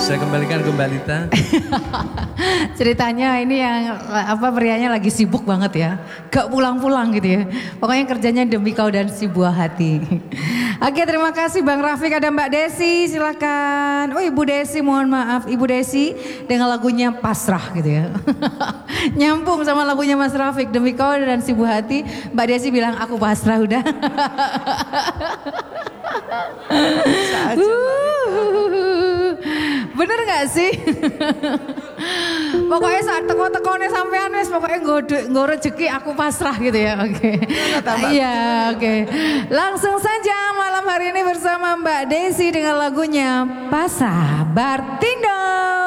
Saya kembalikan ke Mbak Lita. Ceritanya ini yang prianya lagi sibuk banget ya. Gak pulang-pulang gitu ya. Pokoknya kerjanya demi kau dan si buah hati. Oke, terima kasih Bang Rafiq. Ada Mbak Desi, silakan. Oh, Ibu Desi, mohon maaf Ibu Desi dengan lagunya Pasrah gitu ya. Nyambung sama lagunya Mas Rafiq, demi kau dan si buah hati. Mbak Desi bilang aku pasrah udah. Bener gak sih? Pokoknya saat teko-tekonya sampean wis pokoknya nggo rezeki aku pasrah gitu ya. Oke. Iya, oke. Langsung saja malam hari ini bersama Mbak Desi dengan lagunya Pasrah Bartindo.